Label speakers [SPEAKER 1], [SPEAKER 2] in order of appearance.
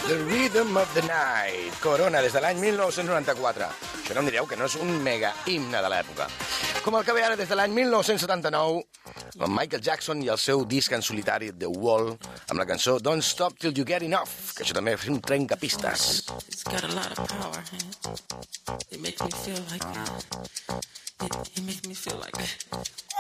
[SPEAKER 1] The Rhythm of the Night, Corona, des de l'any 1994. Això no em direu que no és un mega himne de l'època. Com el que ve ara des de l'any 1979, amb Michael Jackson i el seu disc en solitari The Wall, amb la cançó Don't Stop Till You Get Enough, que això també és un trencapistes.
[SPEAKER 2] It's got a lot of power, man. It makes me feel like... It makes me feel like...